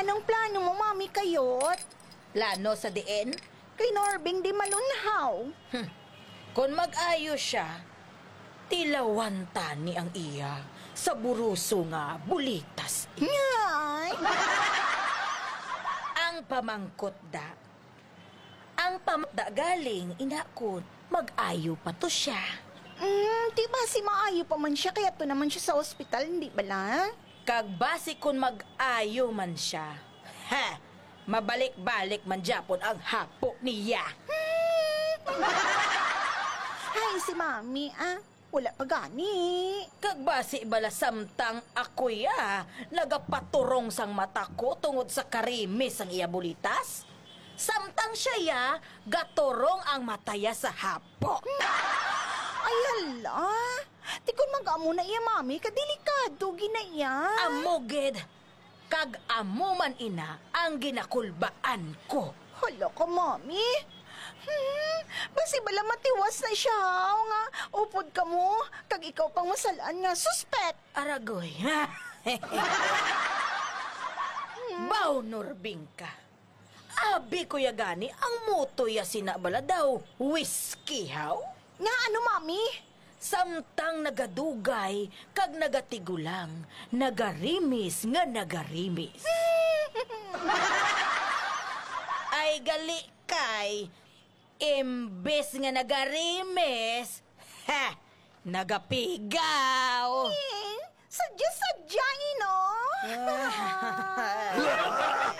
Anong plano mo, Mami Kayot? Plano sa diin? Kay Norbing di malunhaw. Kung mag-ayo siya, tilawanta ni ang iya sa buruso nga bulitas. Ngay! Ang pamangkot da. Ang pamangkot galing, inakot, mag-ayo pa to siya. Di ba si maayo pa man siya, kaya to naman siya sa ospital, hindi ba la? Kag basi kung mag-ayo man siya, mabalik-balik man Japon ang hapo niya. Hay, si Mami, wala pa gani. Kag basi bala samtang ako'y nagapaturong sang mata ko tungod sa karimis ang iya bulitas. Samtang siya gaturong ang mataya sa hapo. Ay, hala. Di ko mag-amo na iya, Mami, kadelikado, ginaya. Amoged, kag amo man ina ang ginakulbaan ko. Hala ka, Mami. Basi bala matiwas na siya, nga. Upod ka mo, kag ikaw pang masalaan nga, suspect. Aragoy, Baw Norbing ka. Abi ko gani ang muto ya sinabala daw, whiskey haw? Nga ano, Mami? Samtang nagadugay, kag nagatigulang, nagarimis nga nagarimis. Ay gali kay, imbes nga nagarimis, nagapigaw. Sadya-sadya, no?